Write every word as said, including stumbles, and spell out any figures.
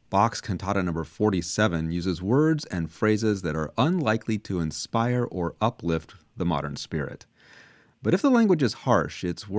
Bach's Cantata number forty-seven uses words and phrases that are unlikely to inspire or uplift the modern spirit. But if the language is harsh, its